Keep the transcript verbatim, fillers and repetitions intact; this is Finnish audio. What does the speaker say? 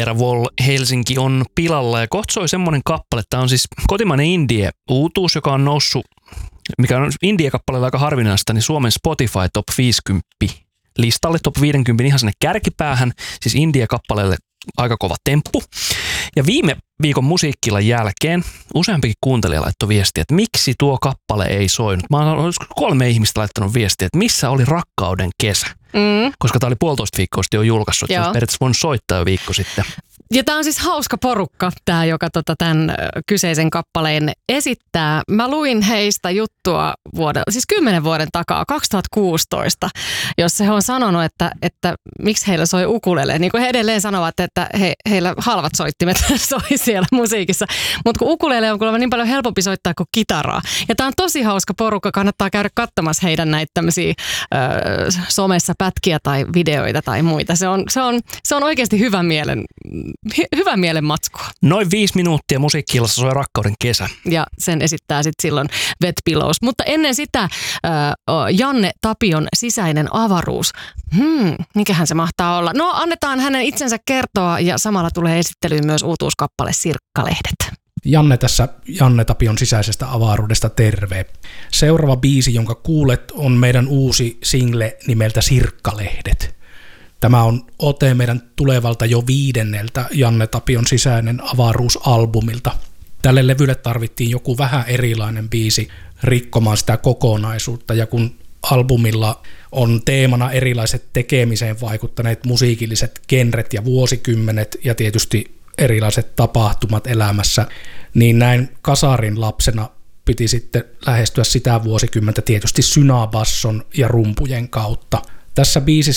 Veera Woll, Helsinki on pilalla ja kohta soi semmoinen kappale. Tämä on siis kotimainen indie-uutuus, joka on noussut, mikä on indie-kappaleella aika harvinaista, niin Suomen Spotify Top viisikymmentä listalle, Top viisikymmentä ihan sinne kärkipäähän, siis indie-kappaleelle aika kova temppu. Ja viime viikon musiikkilan jälkeen useampikin kuuntelija laittoi viestiä, että miksi tuo kappale ei soinut. Mä oon kolme ihmistä laittanut viestiä, että missä oli Rakkauden kesä. Mm. Koska tää oli puolitoista viikkoa sitten jo julkaissut, että periaatteessa voinut soittaa jo viikko sitten. Ja tää on siis hauska porukka, tää, joka tota, tämän kyseisen kappaleen esittää. Mä luin heistä juttua vuoden, siis kymmenen vuoden takaa, kaksituhattakuusitoista, jossa he on sanonut, että, että miksi heillä soi ukulele. Niin kuin he edelleen sanovat, että he, heillä halvat soittimet soi siellä musiikissa. Mutta kun ukulele on kuulemma niin paljon helpompi soittaa kuin kitaraa. Ja tää on tosi hauska porukka, kannattaa käydä katsomassa heidän näitä tämmöisiä ö, somessa pätkiä tai videoita tai muita. Se on, se on, se on oikeasti hyvän mielen Hy- hyvän mielen matskua. Noin viisi minuuttia musiikki-illassa soi Rakkauden kesä. Ja sen esittää sitten silloin Wet Pillows. Mutta ennen sitä äh, Janne Tapion Sisäinen avaruus. Hmm, mikähän se mahtaa olla? No annetaan hänen itsensä kertoa ja samalla tulee esittelyyn myös uutuuskappale Sirkkalehdet. Janne tässä Janne Tapion Sisäisestä avaruudesta, terve. Seuraava biisi, jonka kuulet, on meidän uusi single nimeltä Sirkkalehdet. Tämä on ote meidän tulevalta jo viidenneltä Janne Tapion Sisäinen avaruusalbumilta. Tälle levylle tarvittiin joku vähän erilainen biisi rikkomaan sitä kokonaisuutta, ja kun albumilla on teemana erilaiset tekemiseen vaikuttaneet musiikilliset genret ja vuosikymmenet ja tietysti erilaiset tapahtumat elämässä, niin näin kasarin lapsena piti sitten lähestyä sitä vuosikymmentä tietysti synabasson ja rumpujen kautta. Tässä biisissä